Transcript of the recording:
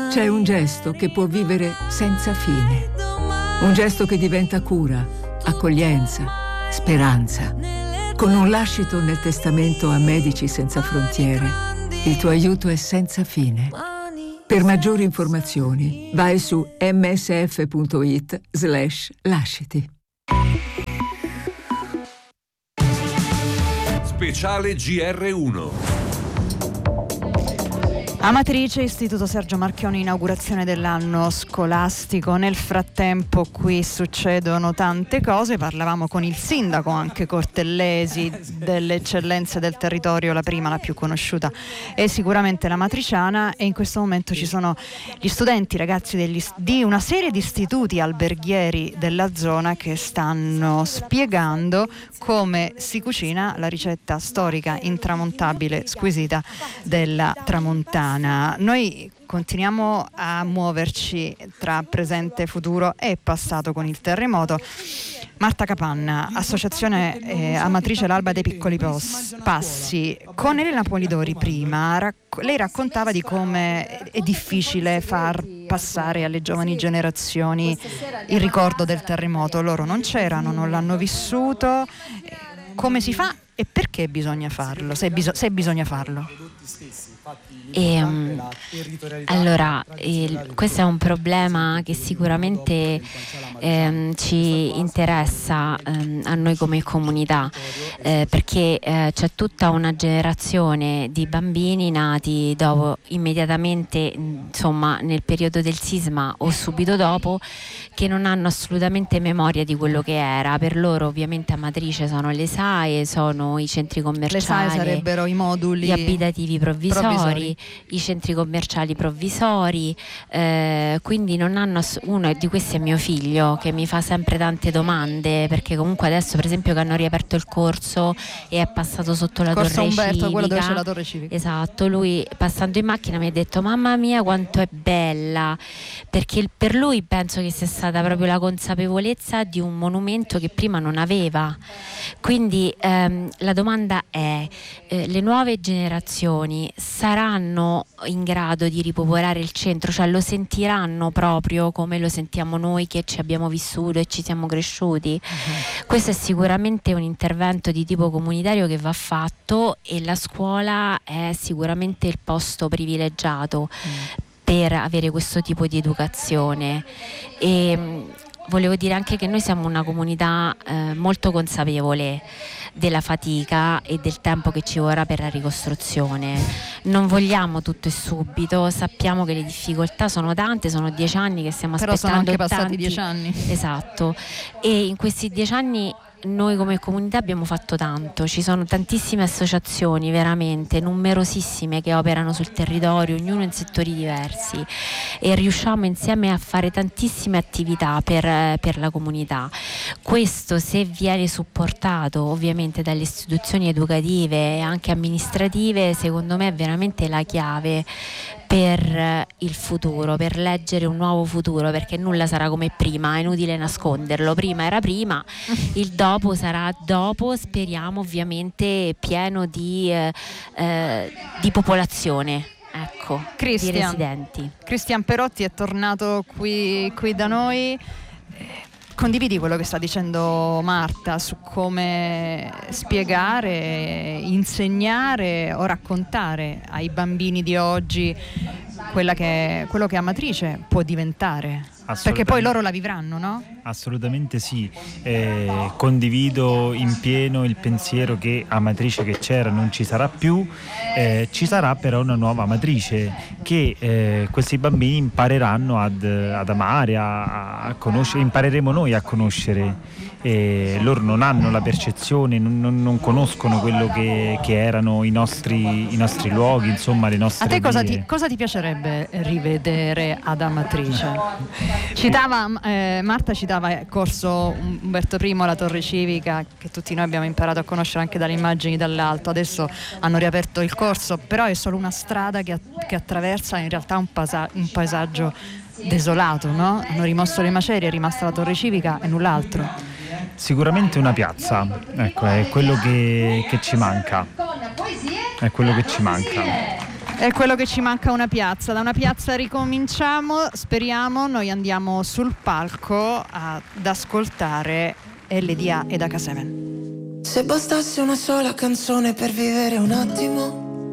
C'è un gesto che può vivere senza fine. Un gesto che diventa cura, accoglienza, speranza. Con un lascito nel testamento a Medici Senza Frontiere, il tuo aiuto è senza fine. Per maggiori informazioni, vai su msf.it/lasciti. Speciale GR1. Amatrice, Istituto Sergio Marchionne, inaugurazione dell'anno scolastico. Nel frattempo qui succedono tante cose. Parlavamo con il sindaco anche Cortellesi delle eccellenze del territorio. La prima, la più conosciuta, è sicuramente la Matriciana, e in questo momento ci sono gli studenti, ragazzi di una serie di istituti alberghieri della zona che stanno spiegando come si cucina la ricetta storica, intramontabile, squisita della Tramontana. Noi continuiamo a muoverci tra presente, futuro e passato con il terremoto. Marta Capanna, associazione Amatrice L'Alba dei Piccoli Passi. Con Elena Polidori prima, lei raccontava di come è difficile far passare alle giovani generazioni il ricordo del terremoto. Loro non c'erano, non l'hanno vissuto. Come si fa e perché bisogna farlo, se bisogna farlo? Allora, questo è un problema che sicuramente ci interessa a noi come comunità, perché c'è tutta una generazione di bambini nati dopo, immediatamente, insomma, nel periodo del sisma o subito dopo, che non hanno assolutamente memoria di quello che era. Per loro ovviamente Amatrice sono le SAE, sono i centri commerciali, le SAE sarebbero i moduli, gli abitativi provvisori. I centri commerciali provvisori, quindi non hanno uno di questi è mio figlio, che mi fa sempre tante domande, perché comunque adesso per esempio che hanno riaperto il corso e è passato sotto la corso torre Umberto, civica, quello dove c'è la torre civica, esatto, lui passando in macchina mi ha detto mamma mia quanto è bella, perché per lui penso che sia stata proprio la consapevolezza di un monumento che prima non aveva. Quindi la domanda è, le nuove generazioni saranno in grado di ripopolare il centro, cioè lo sentiranno proprio come lo sentiamo noi che ci abbiamo vissuto e ci siamo cresciuti? Questo è sicuramente un intervento di tipo comunitario che va fatto, e la scuola è sicuramente il posto privilegiato per avere questo tipo di educazione. E volevo dire anche che noi siamo una comunità molto consapevole della fatica e del tempo che ci vorrà per la ricostruzione. Non vogliamo tutto e subito, sappiamo che le difficoltà sono tante, sono 10 anni che stiamo aspettando. Però sono anche passati 10 anni. Esatto, e in questi 10 anni noi come comunità abbiamo fatto tanto, ci sono tantissime associazioni, veramente numerosissime, che operano sul territorio, ognuno in settori diversi, e riusciamo insieme a fare tantissime attività per la comunità. Questo, se viene supportato ovviamente dalle istituzioni educative e anche amministrative, secondo me è veramente la chiave per il futuro, per leggere un nuovo futuro, perché nulla sarà come prima, è inutile nasconderlo. Prima era prima, il dopo sarà dopo, speriamo ovviamente pieno di popolazione, ecco, di residenti. Cristian Perotti è tornato qui da noi. Condividi quello che sta dicendo Marta su come spiegare, insegnare o raccontare ai bambini di oggi quello che Amatrice può diventare? Perché poi loro la vivranno, no? Assolutamente sì, condivido in pieno il pensiero che Amatrice che c'era non ci sarà più, ci sarà però una nuova Amatrice che questi bambini impareranno ad amare, a conoscere, impareremo noi a conoscere. Loro non hanno la percezione, non conoscono quello che erano i nostri luoghi, insomma le nostre. A te cosa ti piacerebbe rivedere ad Amatrice? Marta citava corso Umberto I, la torre civica, che tutti noi abbiamo imparato a conoscere anche dalle immagini dall'alto. Adesso hanno riaperto il corso, però è solo una strada che attraversa in realtà un paesaggio desolato, no? Hanno rimosso le macerie, è rimasta la torre civica e null'altro. Sicuramente una piazza, ecco, è quello che ci manca. È quello che ci manca. È quello che ci manca, una piazza. Da una piazza ricominciamo, speriamo. Noi andiamo sul palco ad ascoltare LDA e H7. Se bastasse una sola canzone per vivere un attimo,